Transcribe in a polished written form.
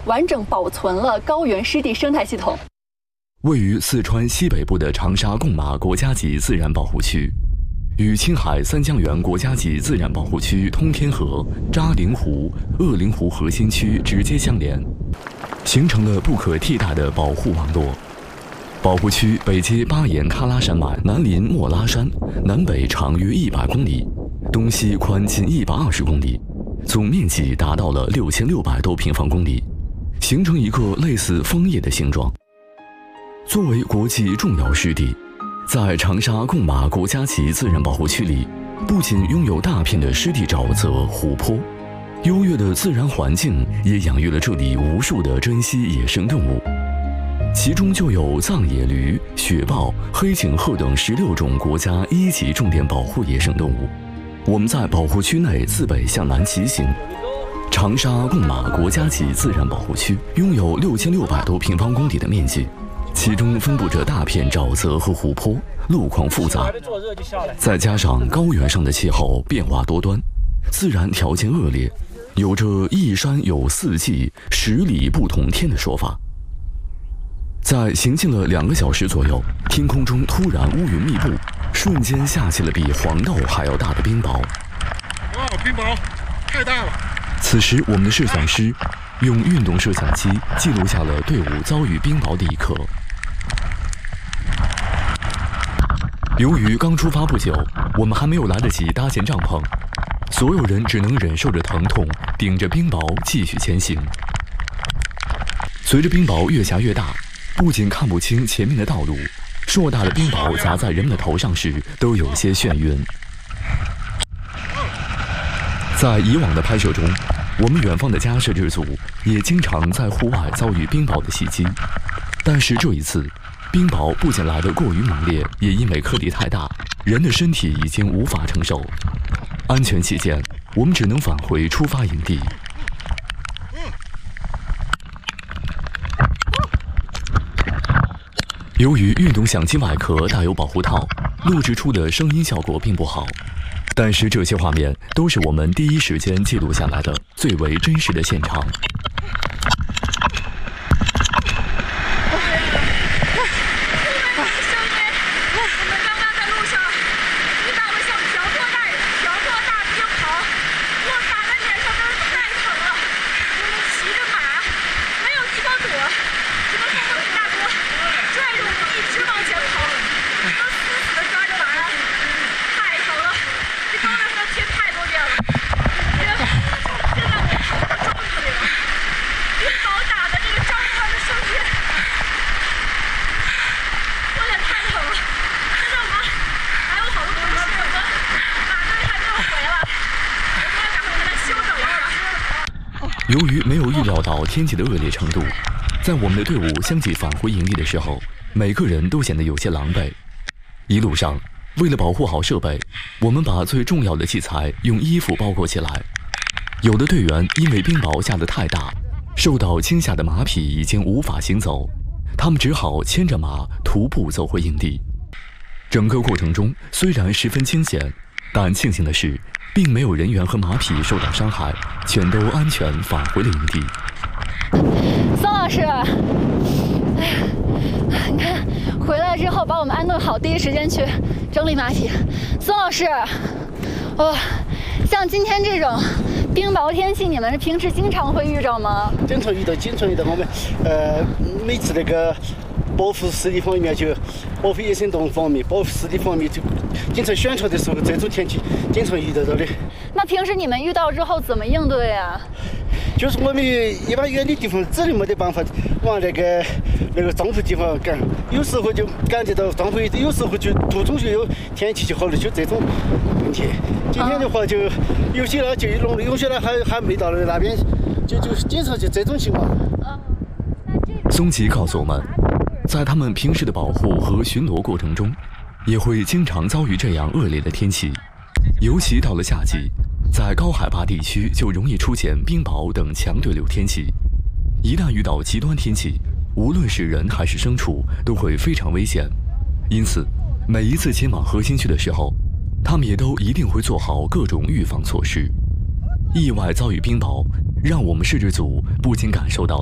完整保存了高原湿地生态系统。 位于四川西北部的长沙贡马国家级自然保护区，与青海三江源国家级自然保护区通天河、扎陵湖、鄂陵湖核心区直接相连，形成了不可替代的保护网络。保护区北接巴颜喀拉山脉，南临莫拉山，南北长约100公里，东西宽近120公里，总面积达到了6600多平方公里，形成一个类似枫叶的形状。作为国际重要湿地，在长沙贡马国家级自然保护区里，不仅拥有大片的湿地沼泽、湖泊，优越的自然环境也养育了这里无数的珍稀野生动物，其中就有藏野驴、雪豹、黑颈鹤等16种国家1级重点保护野生动物。我们在保护区内自北向南骑行。长沙贡马国家级自然保护区拥有6600多平方公里的面积，其中分布着大片沼泽和湖泊，路况复杂，再加上高原上的气候变化多端，自然条件恶劣，有着一山有4季，10里不同天的说法。在行进了2个小时左右，天空中突然乌云密布，瞬间下起了比黄豆还要大的冰雹。 哇，冰雹太大了！ 此时，我们的摄像师用运动摄像机记录下了队伍遭遇冰雹的一刻。由于刚出发不久，我们还没有来得及搭建帐篷，所有人只能忍受着疼痛，顶着冰雹继续前行。随着冰雹越下越大，不仅看不清前面的道路，硕大的冰雹砸在人们的头上时都有些眩晕。在以往的拍摄中，我们远方的家摄制组也经常在户外遭遇冰雹的袭击，但是这一次，冰雹不仅来得过于猛烈，也因为颗粒太大，人的身体已经无法承受。安全起见，我们只能返回出发营地。由于运动相机外壳带有保护套，录制出的声音效果并不好，但是这些画面都是我们第一时间记录下来的最为真实的现场。由于没有预料到天气的恶劣程度，在我们的队伍相继返回营地的时候，每个人都显得有些狼狈。一路上，为了保护好设备，我们把最重要的器材用衣服包裹起来。有的队员因为冰雹下得太大，受到惊吓的马匹已经无法行走，他们只好牵着马徒步走回营地。整个过程中虽然十分惊险，但庆幸的是，并没有人员和马匹受到伤害，全都安全返回了营地。 宋老师，你看，回来之后把我们安顿好，第一时间去整理马匹。宋老师，像今天这种冰雹天气，你们平时经常会遇着吗？ 经常遇到。我们每次那个保护湿地方面，就保护野生动物方面，保护湿地方面，就经常宣传的时候，这种天气经常遇到的。 那平时你们遇到之后怎么应对啊？ 就是我们一般远的地方真的没得办法往那个帐篷地方赶，有时候就赶得到帐篷，有时候就途中就有天气就好了，就这种问题。今天的话就有些了就弄，有些了还没到那边，就经常就这种情况。 松吉告诉我们，在他们平时的保护和巡逻过程中，也会经常遭遇这样恶劣的天气，尤其到了夏季，在高海拔地区就容易出现冰雹等强对流天气。一旦遇到极端天气，无论是人还是牲畜都会非常危险。因此，每一次前往核心区的时候，他们也都一定会做好各种预防措施。意外遭遇冰雹，让我们摄制组不仅感受到了